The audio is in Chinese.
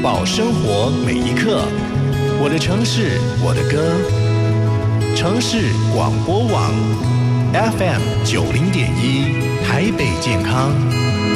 抱生活每一刻。我的城市，我的歌。城市广播网 FM 90.1，台北健康。